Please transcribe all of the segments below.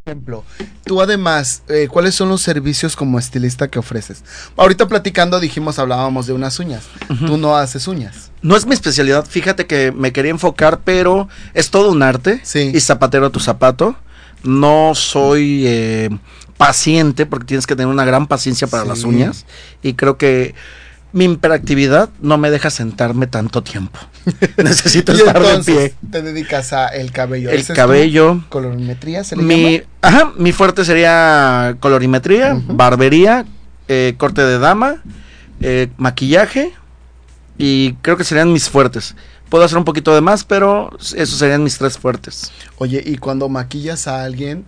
ejemplo, tú además, ¿cuáles son los servicios como estilista que ofreces? Ahorita platicando hablábamos de unas uñas. Tú no haces uñas. No es mi especialidad, fíjate que me quería enfocar, pero es todo un arte. Sí. Y zapatero a tu zapato. No soy paciente, porque tienes que tener una gran paciencia para las uñas. Y creo que mi hiperactividad no me deja sentarme tanto tiempo. Necesito estar de pie. Te dedicas a el cabello. El cabello. ¿Colorimetría se le llama? Ajá, mi fuerte sería colorimetría, barbería, corte de dama, maquillaje, y creo que serían mis fuertes. Puedo hacer un poquito de más, pero esos serían mis 3 fuertes. Oye, y cuando maquillas a alguien,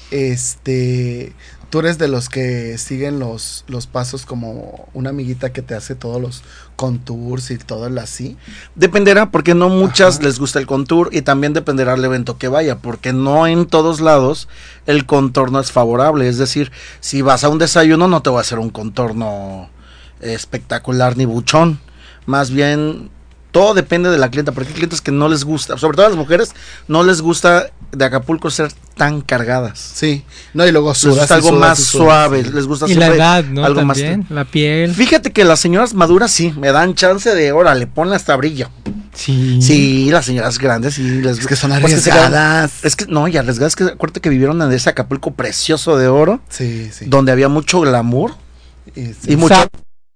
tú eres de los que siguen los pasos como una amiguita que te hace todos los contours y todo el así. Dependerá, porque no muchas les gusta el contour, y también dependerá del evento que vaya, porque no en todos lados el contorno es favorable. Es decir, si vas a un desayuno no te voy a hacer un contorno espectacular ni buchón. Más bien, todo depende de la clienta, porque hay clientes que no les gusta, sobre todo a las mujeres, no les gusta de Acapulco ser tan cargadas. Sí, no, y luego les gusta algo más suave, les gusta y la edad, ¿no? Algo también, más la piel. Fíjate que las señoras maduras sí, me dan chance de, órale, ponle hasta brillo. Sí, las señoras grandes sí les es que son arriesgadas. Es que no, y arriesgadas, que acuérdate que vivieron en ese Acapulco precioso de oro, sí, donde había mucho glamour y mucha...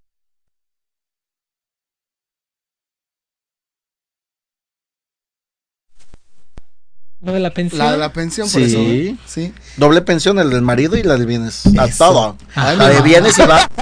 ¿Lo de la pensión? La de la pensión, sí. Por eso. Sí. Doble pensión, el del marido y la del bienes. A todo. Ay, la de bienes y va